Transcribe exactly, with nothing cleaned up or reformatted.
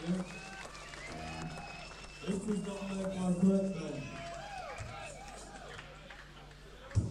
Yeah. This is gonna make my cut, man.